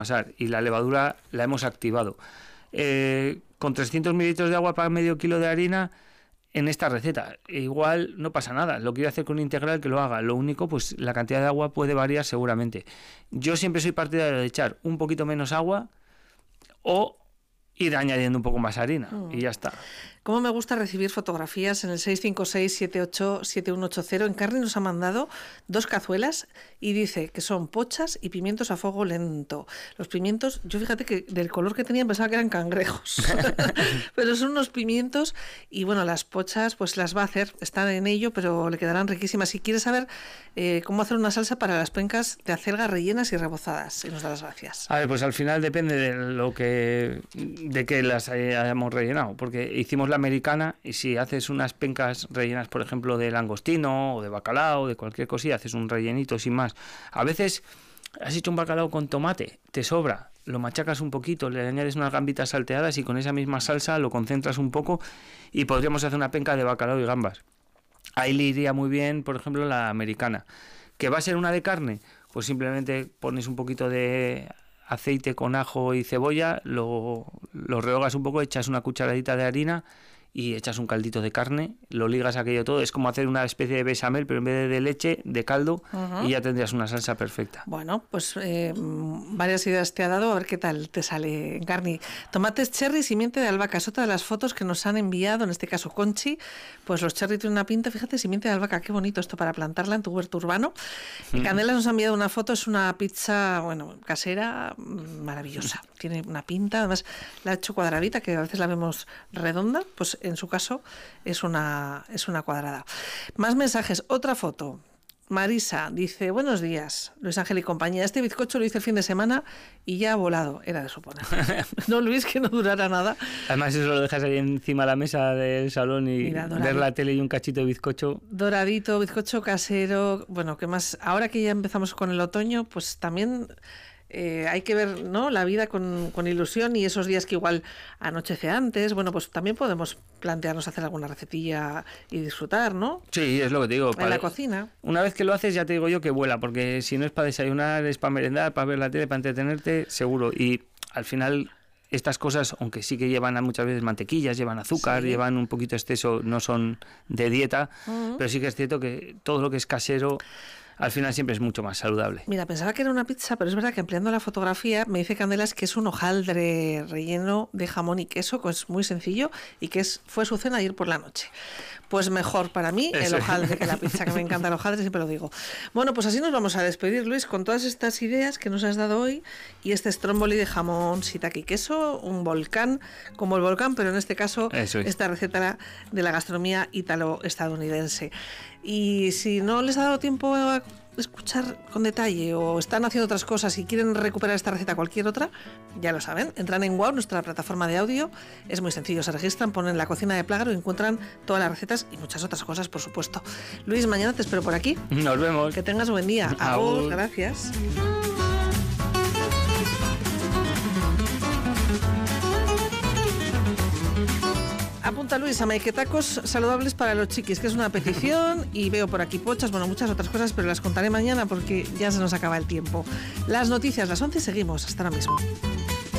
pasar y la levadura la hemos activado. Con 300 mililitros de agua para medio kilo de harina en esta receta, igual no pasa nada. Lo quiero hacer con un integral, que lo haga. Lo único, pues la cantidad de agua puede variar seguramente. Yo siempre soy partidario de echar un poquito menos agua o ir añadiendo un poco más harina y ya está. Cómo me gusta recibir fotografías en el 656-787180. Encarni nos ha mandado 2 cazuelas y dice que son pochas y pimientos a fuego lento. Los pimientos, yo fíjate que del color que tenían pensaba que eran cangrejos, pero son unos pimientos y bueno, las pochas pues las va a hacer, están en ello, pero le quedarán riquísimas. Si quieres saber cómo hacer una salsa para las pencas de acelga rellenas y rebozadas, y nos da las gracias. A ver, pues al final depende de que las hayamos rellenado, porque hicimos la americana y si haces unas pencas rellenas, por ejemplo, de langostino o de bacalao, de cualquier cosilla, haces un rellenito sin más. A veces has hecho un bacalao con tomate, te sobra, lo machacas un poquito, le añades unas gambitas salteadas y con esa misma salsa lo concentras un poco y podríamos hacer una penca de bacalao y gambas. Ahí le iría muy bien, por ejemplo, la americana. ¿Que va a ser una de carne? Pues simplemente pones un poquito de aceite con ajo y cebolla, lo rehogas un poco, echas una cucharadita de harina y echas un caldito de carne, lo ligas aquello todo, es como hacer una especie de bechamel, pero en vez de leche, de caldo, y ya tendrías una salsa perfecta. Bueno, pues varias ideas te ha dado, a ver qué tal te sale, Encarni. Tomates cherry, simiente de albahaca, es otra de las fotos que nos han enviado, en este caso Conchi, pues los cherry tienen una pinta, fíjate, simiente de albahaca, qué bonito esto para plantarla en tu huerto urbano. Candelas nos ha enviado una foto, es una pizza, bueno, casera, maravillosa, tiene una pinta, además la ha hecho cuadradita, que a veces la vemos redonda, pues en su caso es una cuadrada. Más mensajes, otra foto. Marisa dice, buenos días, Luis Ángel y compañía. Este bizcocho lo hice el fin de semana y ya ha volado. Era de suponer. No, Luis, que no durara nada. Además eso lo dejas ahí encima de la mesa del salón y mira, ver la tele y un cachito de bizcocho. Doradito, bizcocho casero. Bueno, ¿qué más? Ahora que ya empezamos con el otoño, pues también... hay que ver, ¿no?, la vida con ilusión, y esos días que igual anochece antes, bueno, pues también podemos plantearnos hacer alguna recetilla y disfrutar, ¿no? Sí, es lo que te digo. En la cocina. Una vez que lo haces, ya te digo yo que vuela, porque si no es para desayunar, es para merendar, para ver la tele, para entretenerte, seguro. Y al final... estas cosas, aunque sí que llevan muchas veces mantequillas, llevan azúcar, llevan un poquito exceso, no son de dieta, pero sí que es cierto que todo lo que es casero al final siempre es mucho más saludable. Mira, pensaba que era una pizza, pero es verdad que ampliando la fotografía me dice Candelas que es un hojaldre relleno de jamón y queso, que es muy sencillo y que fue su cena ayer por la noche. Pues mejor para mí el hojaldre que la pizza, que me encanta el hojaldre, siempre lo digo. Bueno, pues así nos vamos a despedir, Luis, con todas estas ideas que nos has dado hoy y este stromboli de jamón, shiitake y queso, un volcán, como el volcán, pero en este caso esta receta de la gastronomía ítalo-estadounidense. Y si no les ha dado tiempo a escuchar con detalle o están haciendo otras cosas y quieren recuperar esta receta o cualquier otra, ya lo saben, entran en WOW, nuestra plataforma de audio, es muy sencillo, se registran, ponen la cocina de Plágaro y encuentran todas las recetas y muchas otras cosas, por supuesto. Luis, mañana te espero por aquí. Nos vemos. Que tengas buen día. Agur, gracias. Apunta Luis a maiketacos saludables para los chiquis, que es una petición, y veo por aquí pochas, bueno, muchas otras cosas, pero las contaré mañana porque ya se nos acaba el tiempo. Las noticias, las 11, seguimos. Hasta ahora mismo.